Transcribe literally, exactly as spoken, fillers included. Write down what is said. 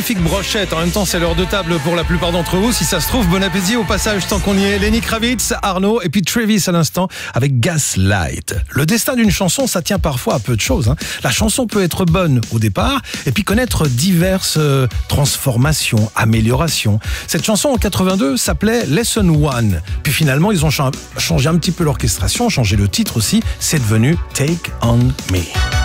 magnifique brochette. En même temps, c'est l'heure de table pour la plupart d'entre vous. Si ça se trouve, bon appétit au passage tant qu'on y est. Lenny Kravitz, Arnaud et puis Travis à l'instant avec Gaslight. Le destin d'une chanson, ça tient parfois à peu de choses. Hein. La chanson peut être bonne au départ et puis connaître diverses euh, transformations, améliorations. Cette chanson en quatre-vingt-deux s'appelait Lesson One. Puis finalement, ils ont changé un petit peu l'orchestration, changé le titre aussi. C'est devenu Take On Me.